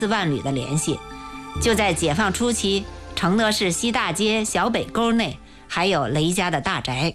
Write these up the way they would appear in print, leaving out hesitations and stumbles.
万缕的联系。就在解放初期，承德市西大街小北沟内还有雷家的大宅。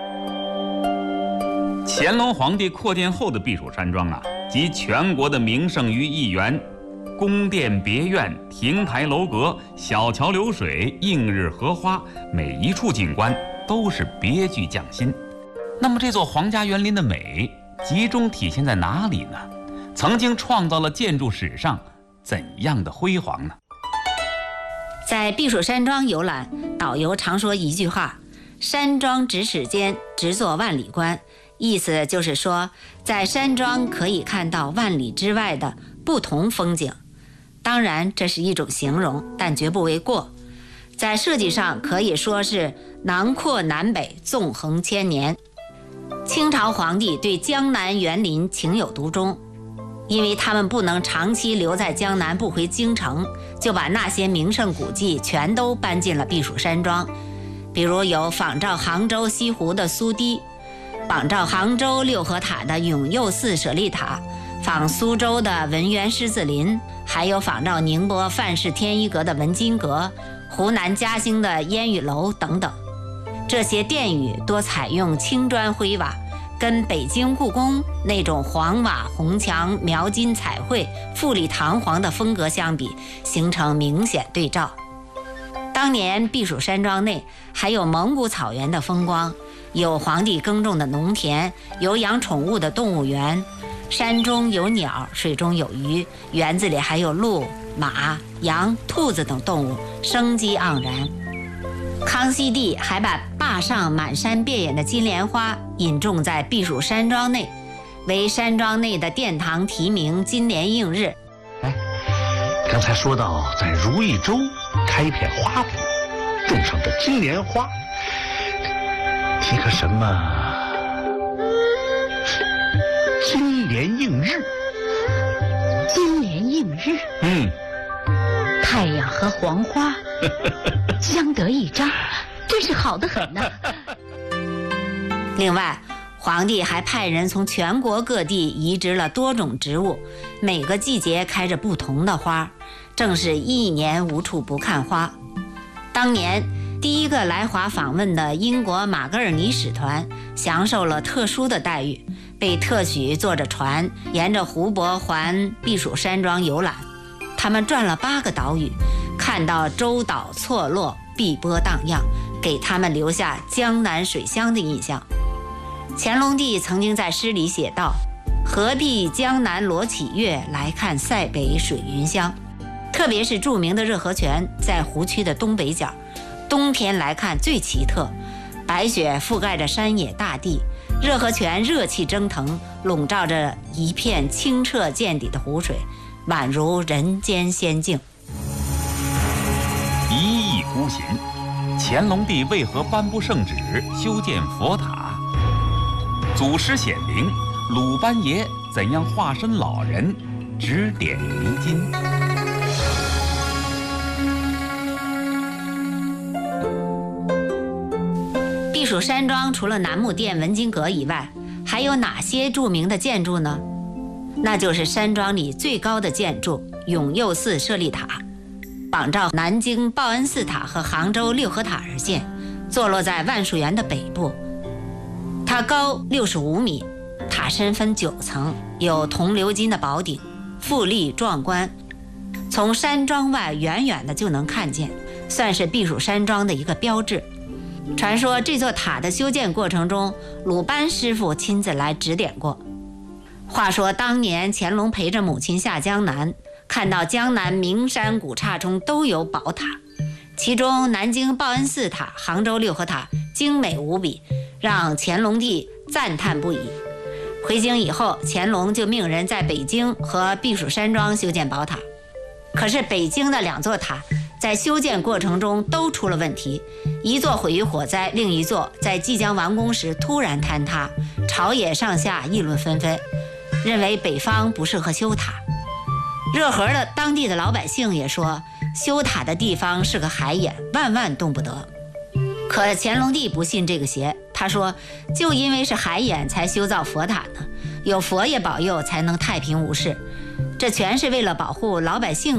乾隆皇帝扩建后的避暑山庄啊，集全国的名胜于一园，宫殿别院、亭台楼阁、小桥流水、映日荷花，每一处景观都是别具匠心。那么这座皇家园林的美集中体现在哪里呢？曾经创造了建筑史上怎样的辉煌呢？ 在避暑山庄游览，导游常说一句话：山庄咫尺间，直作万里观。意思就是说，在山庄可以看到万里之外的不同风景。当然这是一种形容，但绝不为过。在设计上可以说是囊括南北，纵横千年。清朝皇帝对江南园林情有独钟，因为他们不能长期留在江南不回京城，就把那些名胜古迹全都搬进了避暑山庄。比如有仿照杭州西湖的苏堤，仿照杭州六合塔的永佑寺舍利塔，仿苏州的文渊狮子林，还有仿照宁波范氏天一阁的文津阁，湖南嘉兴的烟雨楼等等。这些殿宇多采用青砖灰瓦，跟北京故宫那种黄瓦红墙描金彩绘富丽堂皇的风格相比，形成明显对照。当年避暑山庄内还有蒙古草原的风光，有皇帝耕种的农田，有养宠物的动物园，山中有鸟，水中有鱼，园子里还有鹿、马、羊、兔子等动物，生机盎然。康熙帝还把坝上满山遍野的金莲花引种在避暑山庄内，为山庄内的殿堂题名金莲映日。 刚才说到在如意洲开一片花圃，种上的金莲花，提个什么金莲映日。 金莲映日，太阳和黄花相得益彰，真是好得很呢。 另外，皇帝还派人从全国各地移植了多种植物，每个季节开着不同的花，正是一年无处不看花。当年第一个来华访问的英国马格尔尼使团享受了特殊的待遇，被特许坐着船沿着湖泊环避暑山庄游览。他们转了8个岛屿，看到洲岛错落，碧波荡漾，给他们留下江南水乡的印象。乾隆帝曾经在诗里写道：何必江南罗绮月，来看塞北水云香。特别是著名的热河泉在湖区的东北角，冬天来看最奇特，白雪覆盖着山野大地，热河泉热气蒸腾，笼罩着一片清澈见底的湖水，宛如人间仙境。 一意孤行，乾隆帝为何颁布圣旨修建佛塔？祖师显灵，鲁班爷怎样化身老人指点迷津？ 避暑山庄除了南木殿、文津阁以外，还有哪些著名的建筑呢？那就是山庄里最高的建筑永佑寺舍利塔，仿照南京报恩寺塔和杭州六合塔而建，坐落在万树园的北部。它高65米，塔身分9层，有铜鎏金的宝顶，富丽壮观。从山庄外远远的就能看见，算是避暑山庄的一个标志。传说这座塔的修建过程中，鲁班师傅亲自来指点过。话说当年乾隆陪着母亲下江南，看到江南名山古刹中都有宝塔，其中南京报恩寺塔、杭州六合塔精美无比，让乾隆帝赞叹不已。回京以后，乾隆就命人在北京和避暑山庄修建宝塔。可是北京的2座塔在修建过程中都出了问题，一座毁于火灾，另一座在即将完工时突然坍塌，朝野上下议论纷纷，认为北方不适合修塔。热河的当地的老百姓也说，修塔的地方是个海眼，万万动不得。可乾隆帝不信这个邪，他说就因为是海眼才修造佛塔呢，有佛爷保佑才能太平无事，这全是为了保护老百姓